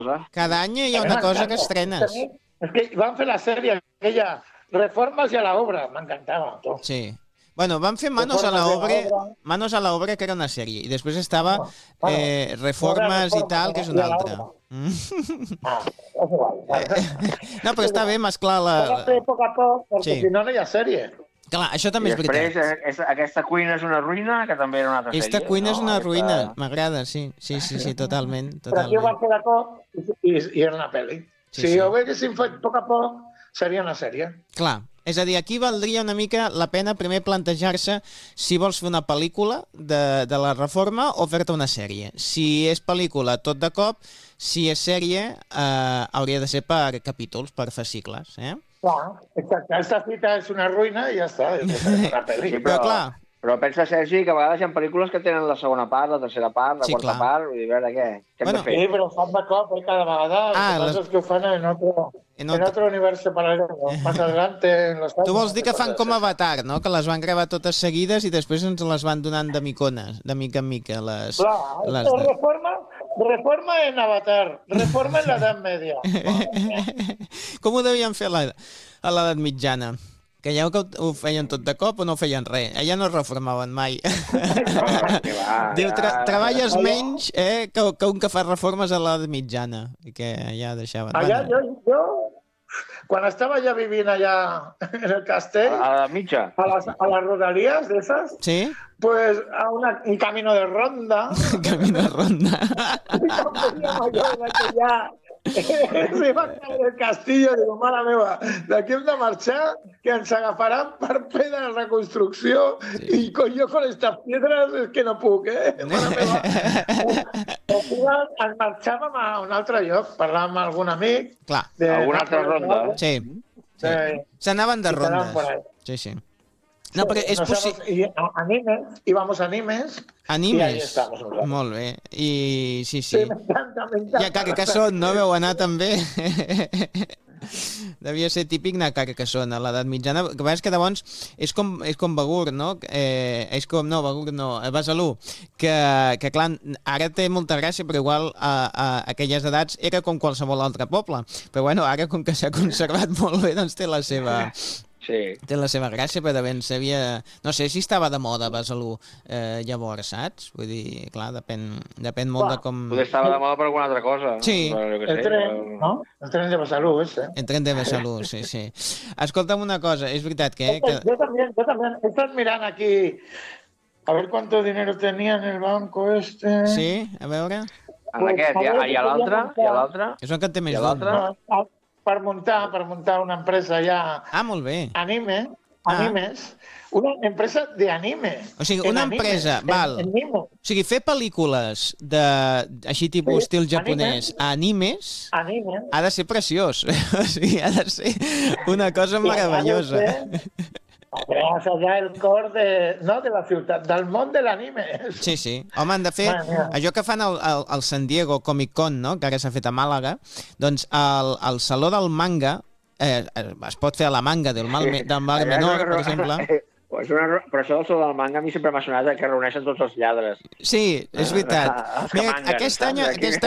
Cada any hi ha una cosa que estrenes. És que van fer la sèrie aquella, Reformes i a la obra, m'encantava. Sí. Bueno, van fer Manos a la obra, que era una sèrie, i després estava Reformes i tal, que és una altra. No, però està bé mesclar la... S'ha de fer a poc a poc, perquè si no, no hi ha sèrie. Clar, això també és veritat. I després, aquesta cuina és una ruïna, que també era una altra sèrie. Aquesta cuina és una ruïna, m'agrada, sí, totalment. Però aquí ho van fer de cop i era una pel·li. Si ho haguéssim fet a poc a poc, seria una sèrie. Clar, és a dir, aquí valdria una mica la pena primer plantejar-se si vols fer una pel·lícula de la Reforma o fer-te una sèrie. Si és pel·lícula tot de cop, si és sèrie hauria de ser per capítols, per fascicles, Clar, exacte. Esta cita és una ruïna i ja està, és una pel·li. Però clar... Però pensa, Sergi, que a vegades hi ha pel·lícules que tenen la segona part, la tercera part, la quarta part, vull dir, a veure què hem de fer. Sí, però fan de cop, cada vegada. El que ho fan en otro universo paralelo, más adelante. Tu vols dir que fan com Avatar, no? Que les van gravar totes seguides i després ens les van donant de micones, de mica en mica. Reforma en Avatar, reforma en l'edat mèdia. Com ho devien fer a l'edat mitjana? Creieu que ho feien tot de cop o no feien res? Allà no es reformaven mai. Diu, treballes menys que un que fa reformes a l'edat mitjana. I que allà deixaven... Allà jo, quan estava ja vivint allà en el castell... A la mitja? A les rodalies d'esas... Sí? Pues a un camino de ronda... Camino de ronda. I com veníem allò d'aquella... Se va caure el castillo, digo, mare meva, d'aquí hem de marxar, que ens agafaran per fer de la reconstrucció i jo con estas piedras és que no puc, mare meva. Ens marxàvem a un altre lloc, parlàvem amb algun amic. Clar. Alguna altra ronda. Sí. S'anaven de rondes. Sí. No, perquè és possible... I vamos a Animes. Animes? I ahí estamos. Molt bé. I sí. Sí, m'encanta. I a Carcassonne, no veu anar també? Devia ser típic anar a Carcassonne a l'edat mitjana. El que passa és que llavors és com Begur, no? Begur no, Besalú, que clar, ara té molta gràcia, però igual a aquelles edats era com qualsevol altre poble. Però bueno, ara com que s'ha conservat molt bé, doncs té la seva... Sí. Té la seva gràcia, però de ben sabia... No sé si estava de moda Besalú llavors, saps? Vull dir, clar, depèn molt de com... Potser estava de moda per alguna altra cosa. Sí. El tren, no? El tren de Besalú, El tren de Besalú, sí. Escolta'm una cosa, és veritat que... Yo también. Estás mirando aquí a ver cuánto dinero tenía en el banco este... Sí? A veure... En aquest, i a l'altre? I a l'altre? És el que en té més d'un, no? Per muntar una empresa ja... molt bé. Animes. Una empresa d'anime. O sigui, una empresa, val. O sigui, fer pel·lícules així tipus estil japonès a animes ha de ser preciós. O sigui, ha de ser una cosa meravellosa. Però allà el cor de la ciutat, del món de l'anime. Sí. Home, han de fer allò que fan al San Diego Comic Con, no? Que ara s'ha fet a Màlaga, doncs el Saló del Manga es pot fer a la manga del Mar Menor, per exemple. Però això del Saló del Manga a mi sempre m'ha sonat que reuneixen tots els lladres. Sí, és veritat. Mira, aquest any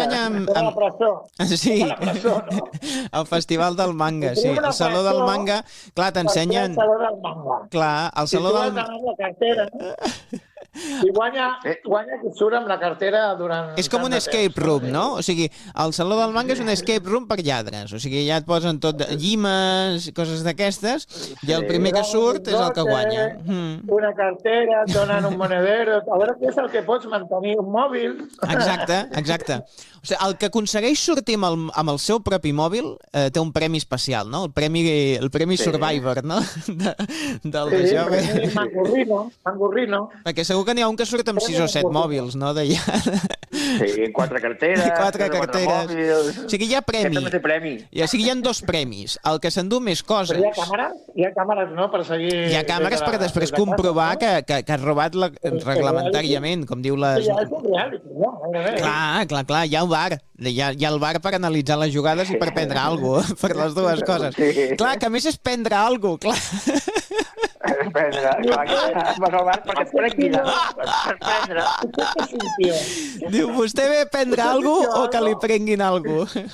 sí, el Festival del Manga, sí. El Saló del Manga, clar, t'ensenyen... Clar, el Saló del Manga... I guanya qui surt amb la cartera durant... És com un escape room, no? O sigui, el Saló del Manga és un escape room per lladres. O sigui, ja et posen tot llimes, coses d'aquestes, i el primer que surt és el que guanya. Una cartera, et donen un monedero... A veure què és el que pots mantenir, un mòbil... Exacte. O sigui, el que aconsegueix sortir amb el seu propi mòbil té un premi especial, no? El premi Survivor, no? Sí, Mangurrino. Perquè segur que n'hi ha un que surt amb 6 o 7 mòbils, no? Sí, 4 carteres. 4 carteres. O sigui, hi ha premi. Aquest també té premi. O sigui, hi ha 2 premis. El que s'endú més coses... Però hi ha càmeres, no?, per seguir... Hi ha càmeres per després comprovar que has robat reglamentàriament, com diu les... Ja és un reality, no? Clar, hi ha el bar. Hi ha el bar per analitzar les jugades i per prendre alguna cosa, per les dues coses. Clar, que a més és prendre alguna cosa, clar. Prendre. Vas al bar perquè et prenguin. Per prendre. Diu, vostè ve a prendre alguna cosa o que li prenguin alguna cosa?